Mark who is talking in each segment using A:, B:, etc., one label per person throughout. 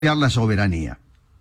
A: la soberanía.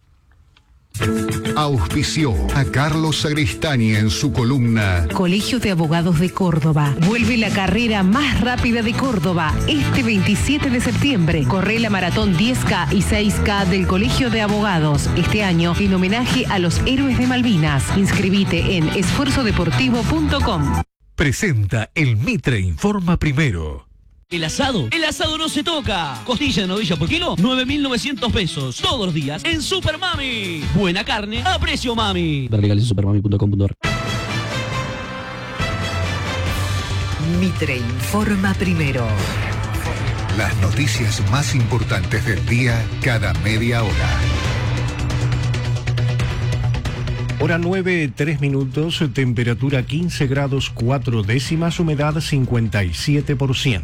B: Auspició a Carlos Sagristani en su columna
C: Colegio de Abogados de Córdoba. Vuelve la carrera más rápida de Córdoba. Este 27 de septiembre corre la maratón 10K y 6K del Colegio de Abogados. Este año en homenaje a los héroes de Malvinas. Inscribite en esfuerzodeportivo.com.
D: Presenta el Mitre Informa Primero.
E: El asado no se toca. Costilla de novilla por kilo, 9.900 pesos. Todos los días en Super Mami. Buena carne a precio mami. Ver legales en supermami.com.ar.
C: Mitre Informa Primero.
B: las noticias más importantes del día cada media hora.
F: Hora 9, 3 minutos, temperatura 15 grados 4 décimas, humedad 57%.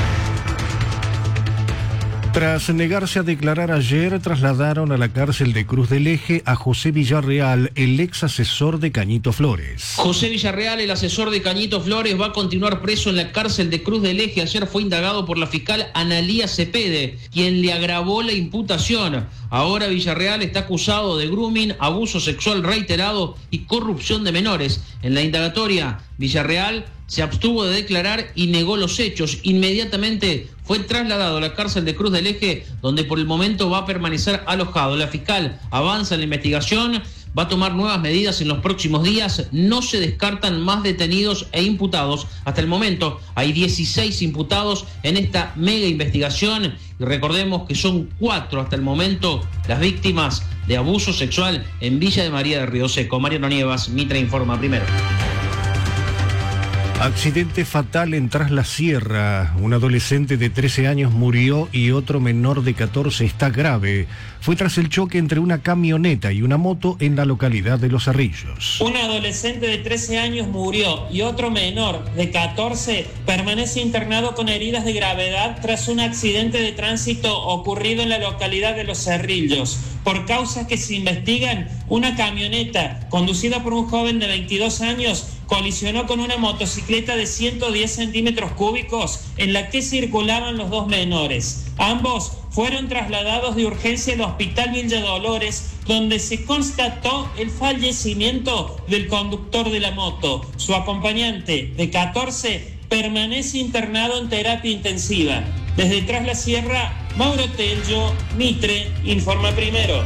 F: Tras negarse a declarar ayer, trasladaron a la cárcel de Cruz del Eje a José Villarreal, el ex asesor de Cañito Flores.
G: José Villarreal, el asesor de Cañito Flores, va a continuar preso en la cárcel de Cruz del Eje. Ayer fue indagado por la fiscal Analía Cepede, quien le agravó la imputación. Ahora Villarreal está acusado de grooming, abuso sexual reiterado y corrupción de menores. En la indagatoria, Villarreal se abstuvo de declarar y negó los hechos. Inmediatamente fue trasladado a la cárcel de Cruz del Eje, donde por el momento va a permanecer alojado. La fiscal avanza en la investigación, va a tomar nuevas medidas en los próximos días. No se descartan más detenidos e imputados. Hasta el momento hay 16 imputados en esta mega investigación. Y recordemos que son 4 hasta el momento las víctimas de abuso sexual en Villa de María de Río Seco. Mariano Nievas, Mitre Informa Primero.
F: Accidente fatal en Tras la Sierra. Un adolescente de 13 años murió y otro menor de 14 está grave. Fue tras el choque entre una camioneta y una moto en la localidad de Los Cerrillos.
H: Un adolescente de 13 años murió y otro menor de 14 permanece internado con heridas de gravedad tras un accidente de tránsito ocurrido en la localidad de Los Cerrillos. Por causas que se investigan, una camioneta conducida por un joven de 22 años colisionó con una motocicleta de 110 centímetros cúbicos en la que circulaban los dos menores. Ambos fueron trasladados de urgencia al Hospital Villa Dolores, donde se constató el fallecimiento del conductor de la moto. Su acompañante, de 14, permanece internado en terapia intensiva. Desde Tras la Sierra, Mauro Tello, Mitre, Informa Primero.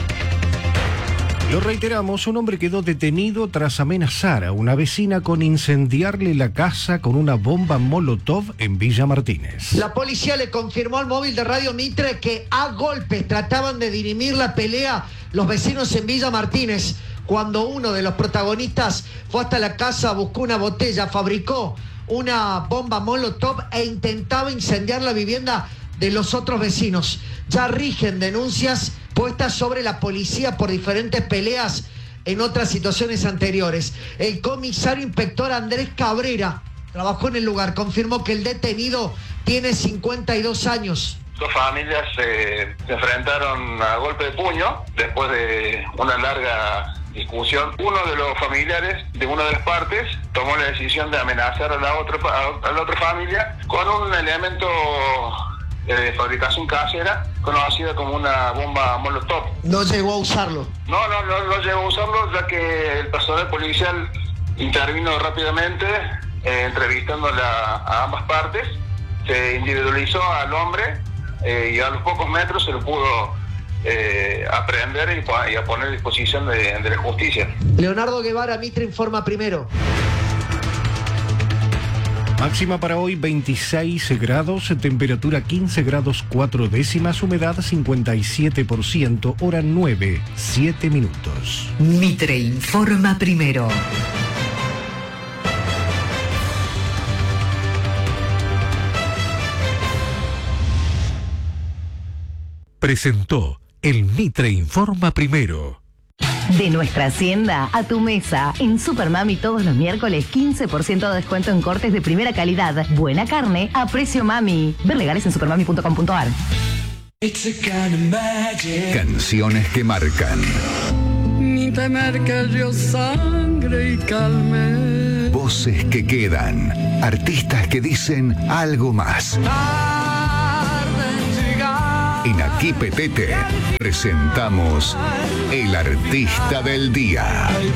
F: Lo reiteramos, un hombre quedó detenido tras amenazar a una vecina con incendiarle la casa con una bomba Molotov en Villa Martínez.
I: La policía le confirmó al móvil de Radio Mitre que a golpes trataban de dirimir la pelea los vecinos en Villa Martínez. Cuando uno de los protagonistas fue hasta la casa, buscó una botella, fabricó una bomba Molotov e intentaba incendiar la vivienda de los otros vecinos. Ya rigen denuncias puestas sobre la policía por diferentes peleas en otras situaciones anteriores. El comisario inspector Andrés Cabrera trabajó en el lugar, confirmó que el detenido tiene 52 años.
J: Dos familias se enfrentaron a golpe de puño después de una larga discusión. Uno de los familiares de una de las partes tomó la decisión de amenazar a la otra familia con un elemento de fabricación casera conocida como una bomba Molotov.
I: ¿No llegó a usarlo?
J: No llegó a usarlo, ya que el personal policial intervino rápidamente, entrevistando a ambas partes. Se individualizó al hombre y a los pocos metros se lo pudo aprehender y a poner a disposición de la justicia.
I: Leonardo Guevara, Mitre Informa Primero.
F: Máxima para hoy 26 grados, temperatura 15 grados 4 décimas, humedad 57%, hora 9, 7 minutos.
C: Mitre Informa Primero.
D: Presentó el Mitre Informa Primero.
C: De nuestra hacienda a tu mesa. En Supermami todos los miércoles 15% de descuento en cortes de primera calidad. Buena carne a precio mami. Ver legales en supermami.com.ar.
B: Canciones que marcan.
K: Ni temer que yo sangre y calme.
B: Voces que quedan. Artistas que dicen algo más. En Aquí Petete presentamos El Artista del Día.